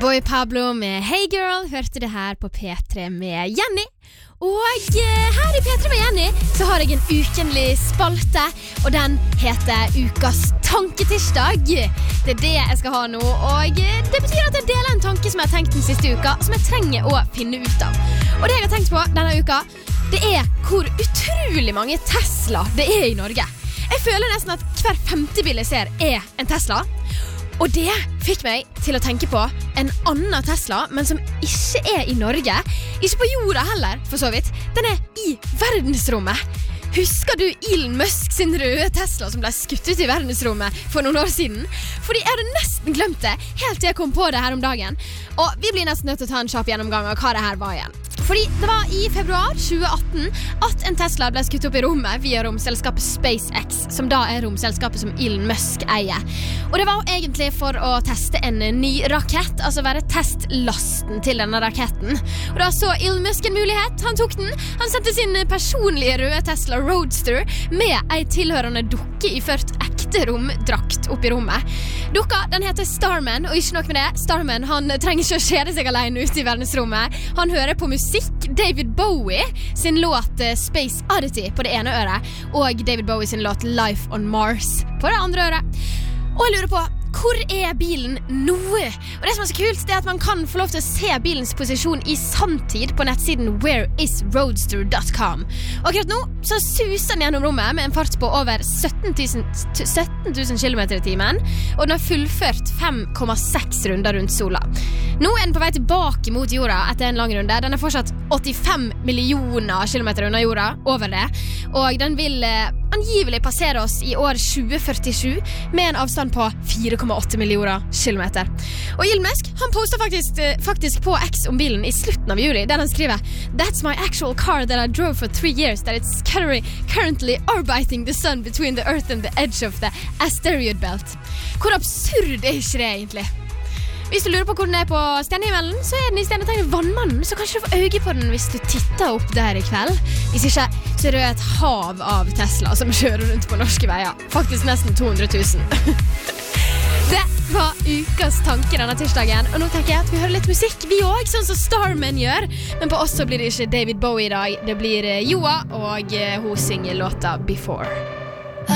Boy Pablo med Hey Girl hørte det her på P3 med Jenny. Og her i P3 med Jenny så har jeg en ukentlig spalte, og den heter Ukas tanketirsdag. Det det jeg skal ha nå, og det betyr at jeg deler en tanke som jeg har tenkt den siste uka, som jeg trenger å finne ut av. Og det jeg har tenkt på denne uka, det hvor utrolig mange Tesla det i Norge. Jeg føler nesten at hver femte bil jeg ser en Tesla. Og det fikk meg til å tenke på en annen Tesla, men som ikke i Norge. Ikke på jorda heller, for så vidt. Den i verdensrommet. Husker du Elon Musk sin røde Tesla som ble skutt ut i verdensrommet for noen år siden? Fordi jeg hadde nesten glemt det, helt til jeg kom på det her om dagen. Og vi blir nesten nødt til å ta en kjapp gjennomgang av hva det her var igjen. Fordi det var i februar 2018 at en Tesla ble skutt opp i rommet via romselskapet SpaceX, som da romselskapet som Elon Musk eier. Og det var egentlig for å teste en ny rakett, altså være testlasten til denne raketten. Og da så Elon Musk en mulighet, han tok den. Han sendte sin personlige røde Tesla Roadster med en tilhørende dukke iført ekte romdrakt opp i rommet. Dukka, den heter Starman, og ikke nok med det. Starman, han trenger ikke å skjede seg alene ute i verdensrommet. Han hører på musikk. David Bowie sin låt Space Oddity på det ene øret, og David Bowie sin låt Life on Mars på det andre øret. Og jeg lurer på, hvor bilen nå? Og det som så kult, det at man kan få lov til å se bilens posisjon i sanntid på nettsiden whereisroadster.com. Og akkurat nå så suser den gjennom rommet med en fart på over 17 000 kilometer i timen, og den har fullført 5,6 runder rundt sola. Nå den på vei tilbake mot jorda etter en lang runde. Den fortsatt 85 millioner kilometer unna jorda, over det, og den vil angivelig passere oss i år 2047 med en avstand på 4,8 millioner kilometer. Og Elon Musk, han postet faktisk på X om bilen i slutten av juli, der han skriver «That's my actual car that I drove for 3 years, that it's currently orbiting the sun between the earth and the edge of the asteroid belt». Hvor absurd ikke det egentlig? Hvis du lurer på hvor den på stjernehimmelen, så den i stjernetegnet Vannmannen, så kanskje du får øye på den hvis du titter opp der i kveld. Hvis ikke, så det et hav av Tesla som kjører rundt på norske veier. Faktisk nesten 200 000. Det var ukas tanke denne tirsdagen, og nå tenker jeg at vi hører litt musikk, vi også, sånn som Starman gjør. Men på oss så blir det ikke David Bowie i dag, det blir Joa, og hun synger låta Before.